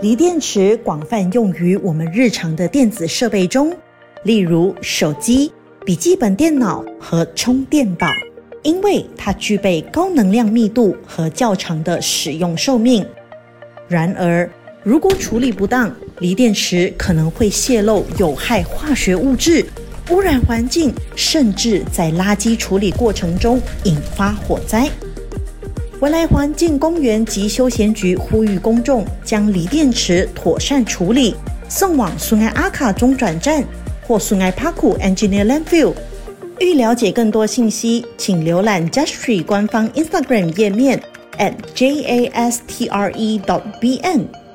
锂电池广泛用于我们日常的电子设备中，例如手机、笔记本电脑和充电宝，因为它具备高能量密度和较长的使用寿命。然而，如果处理不当，锂电池可能会泄漏有害化学物质，污染环境，甚至在垃圾处理过程中引发火灾。文莱环境公园及休闲局呼吁公众将锂电池妥善处理，送往孙爱阿卡中转站或孙爱帕库 Engineer Landfill。欲了解更多信息，请浏览 Jastre 官方 Instagram 页面 @jastre.bn。